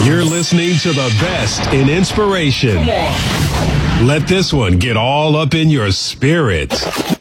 You're listening to the best in inspiration. Let this one get all up in your spirit.